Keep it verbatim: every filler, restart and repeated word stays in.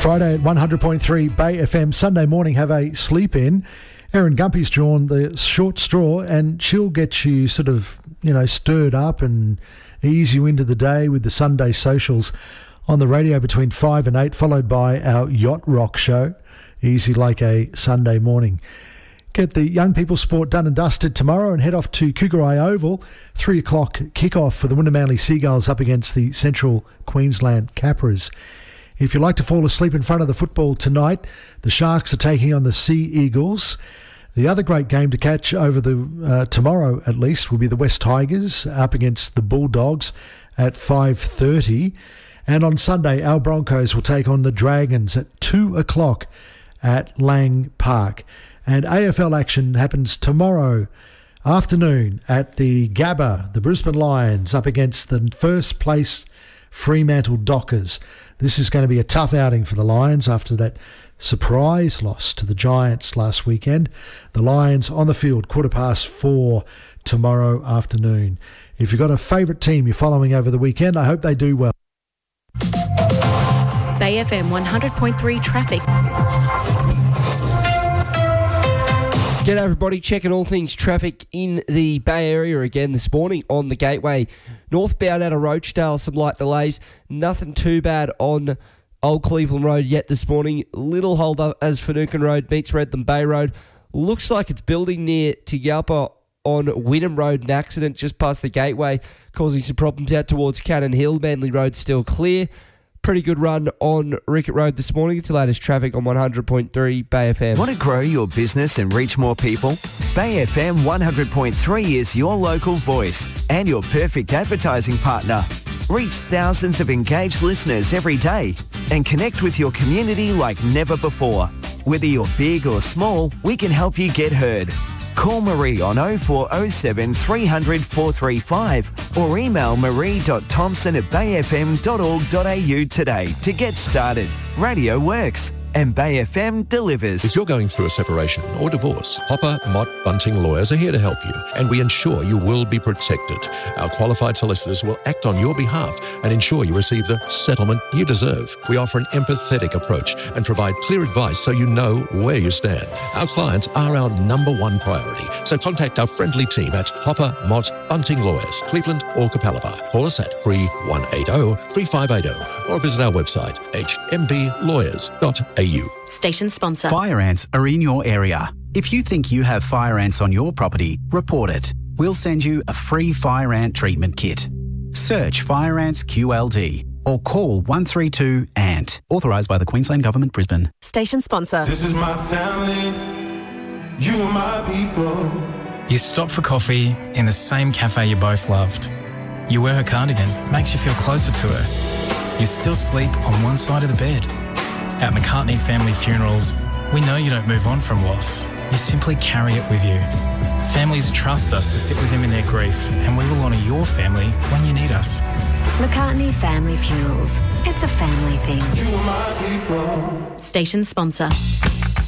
Friday at one hundred point three Bay F M. Sunday morning, have a sleep in. Erin Gumpy's drawn the short straw, and she'll get you sort of, you know, stirred up and ease you into the day with the Sunday socials on the radio between five and eight, followed by our Yacht Rock show, easy like a Sunday morning. Get the young people sport done and dusted tomorrow and head off to Cougarai Oval. Three o'clock kickoff for the Wynnum Manly Seagulls up against the Central Queensland Capras. If you like to fall asleep in front of the football tonight, the Sharks are taking on the Sea Eagles. The other great game to catch over the uh, tomorrow, at least, will be the West Tigers up against the Bulldogs at five thirty. And on Sunday, our Broncos will take on the Dragons at two o'clock at Lang Park. And A F L action happens tomorrow afternoon at the Gabba, the Brisbane Lions up against the first place Fremantle Dockers. This is going to be a tough outing for the Lions after that surprise loss to the Giants last weekend. The Lions on the field, quarter past four tomorrow afternoon. If you've got a favourite team you're following over the weekend, I hope they do well. Bay F M one hundred point three traffic. G'day everybody, checking all things traffic in the Bay Area again this morning on the Gateway. Northbound out of Roachdale, some light delays. Nothing too bad on Old Cleveland Road yet this morning. Little hold up as Finucane Road meets Redland Bay Road. Looks like it's building near Tigalpa on Wynnum Road. An accident just past the Gateway causing some problems out towards Cannon Hill. Manly Road still clear. Pretty good run on Rickett Road this morning. It's the latest traffic on one hundred point three Bay F M. Want to grow your business and reach more people? Bay F M one hundred point three is your local voice and your perfect advertising partner. Reach thousands of engaged listeners every day and connect with your community like never before. Whether you're big or small, we can help you get heard. Call Marie on oh four oh seven, three hundred, four three five or email marie dot thompson at bay f m dot org dot a u today to get started. Radio works and Bay F M delivers. If you're going through a separation or divorce, Hopper, Mott, Bunting Lawyers are here to help you, and we ensure you will be protected. Our qualified solicitors will act on your behalf and ensure you receive the settlement you deserve. We offer an empathetic approach and provide clear advice so you know where you stand. Our clients are our number one priority, so contact our friendly team at Hopper, Mott, Bunting Lawyers, Cleveland or Capalaba. Call us at three one eight zero, three five eight zero or visit our website h m b lawyers dot a u. Station sponsor. Fire ants are in your area. If you think you have fire ants on your property, report it. We'll send you a free fire ant treatment kit. Search Fire Ants Q L D or call one three two A N T. Authorised by the Queensland Government, Brisbane. Station sponsor. This is my family. You are my people. You stop for coffee in the same cafe you both loved. You wear her cardigan, makes you feel closer to her. You still sleep on one side of the bed. At McCartney Family Funerals, we know you don't move on from loss. You simply carry it with you. Families trust us to sit with them in their grief, and we will honour your family when you need us. McCartney Family Funerals. It's a family thing. You are my people. Station sponsor.